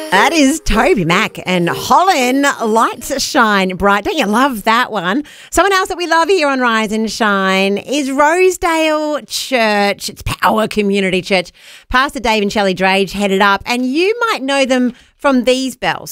That is Toby Mac and Holland, Lights Shine Bright. Don't you love that one? Someone else that we love here on Rise and Shine is Rosedale Church. It's Power Community Church. Pastor Dave and Shelley Drage headed up, and you might know them from these bells.